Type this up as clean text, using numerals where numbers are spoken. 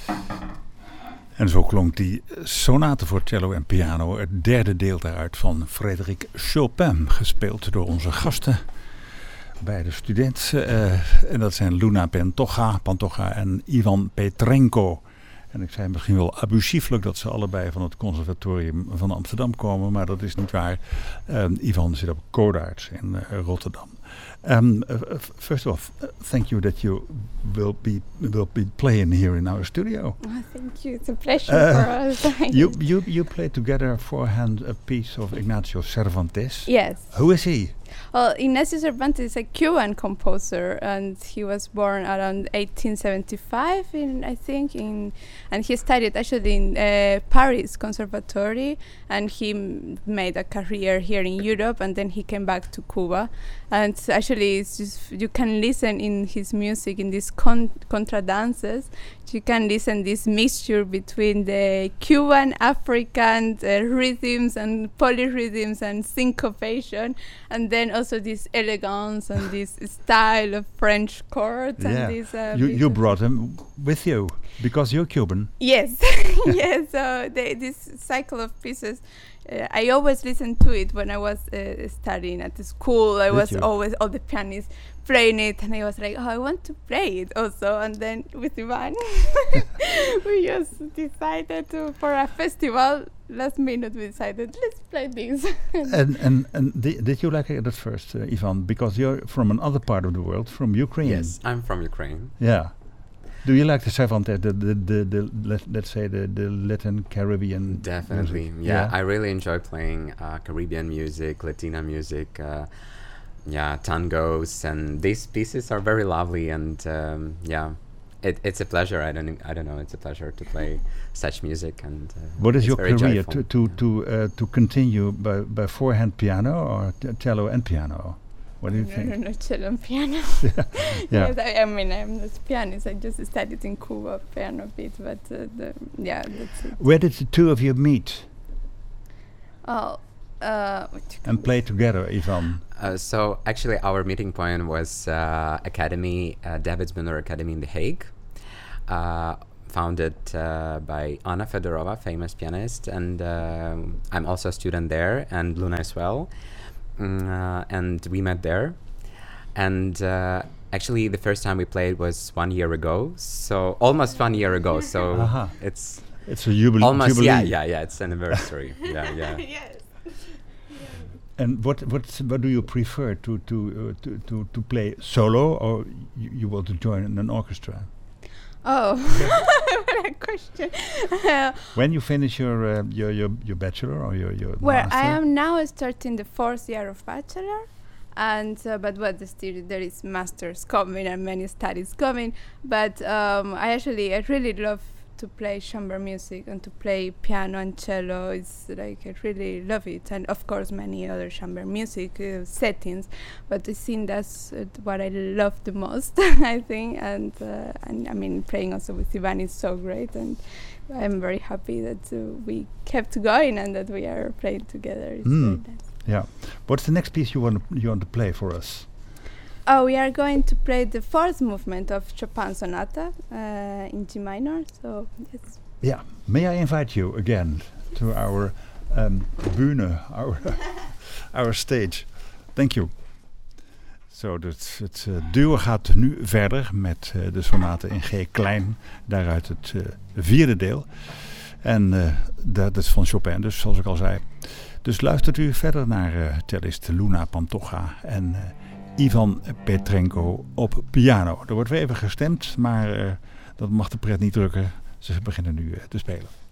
En zo klonk die sonate voor cello en piano, het derde deel daaruit van Frédéric Chopin, gespeeld door onze gasten bij de student. En dat zijn Luna Pantoja en Ivan Petrenko. En ik zei misschien wel abusieflijk dat ze allebei van het conservatorium van Amsterdam komen, maar dat is niet waar. Ivan zit op Codarts in Rotterdam. First of all, thank you that you will be playing here in our studio. Oh, thank you. It's a pleasure for us. You played together forehand a piece of Ignacio Cervantes. Yes. Who is he? Well, Ignacio Cervantes is a Cuban composer, and he was born around 1875, and he studied actually in Paris Conservatory, and he made a career here in Europe, and then he came back to Cuba. And actually, it's just, you can listen in his music, in these contra dances, you can listen this mixture between the Cuban, African rhythms and polyrhythms and syncopation, and then also this elegance and this style of French chords. Yeah. And this, you brought him with you because you're Cuban. Yes, yes. So this cycle of pieces, I always listened to it when I was studying at the school. I was always all the pianists playing it, and I was like, oh, I want to play it also. And then with Ivan, we just decided for a festival. Last minute, we decided let's play this. and did you like it at first, Ivan? Because you're from another part of the world, from Ukraine. Yes, I'm from Ukraine. Yeah. Do you like the Cervantes, let's say the Latin Caribbean? Definitely, music? yeah. I really enjoy playing Caribbean music, Latina music, tangos, and these pieces are very lovely. And it's a pleasure. I don't know. It's a pleasure to play such music. And what is your career joyful. to continue by forehand piano or cello and piano? What do you think? No, cello and piano. Yeah. Yes, I mean, I'm not a pianist. I just studied in Cuba piano a bit, but that's it. Where did the two of you meet? And play together, Ivan? So actually, our meeting point was Academy, David Müller Academy in The Hague, founded by Anna Fedorova, famous pianist, and I'm also a student there, and Luna as well. And we met there, and actually the first time we played was 1 year ago, so almost 1 year ago. So it's a jubilee. Almost, yeah. It's an anniversary. yeah. Yes. And what do you prefer to play solo, or you want to join an orchestra? Oh, what a question! When you finish your bachelor or your well, master? I am now starting the 4th year of bachelor, and but still there is masters coming and many studies coming. But I really love to play chamber music and to play piano and cello. It's like I really love it, and of course many other chamber music settings. But I think that's what I love the most. I think, and I mean playing also with Ivan is so great, and I'm very happy that we kept going and that we are playing together. It's very nice. Yeah. What's the next piece you want to play for us? Oh, we are going to play the 4th movement of Chopin Sonata in G minor. So yes. Yeah. May I invite you again to our bühne, our stage? Thank you. Zo, het duo gaat nu verder met de sonate in G klein, daaruit het 4e deel. En dat is van Chopin, dus zoals ik al zei. Dus luistert u verder naar cellist Luna Pantoja en Ivan Petrenko op piano. Er wordt weer even gestemd, maar dat mag de pret niet drukken. Ze beginnen nu te spelen.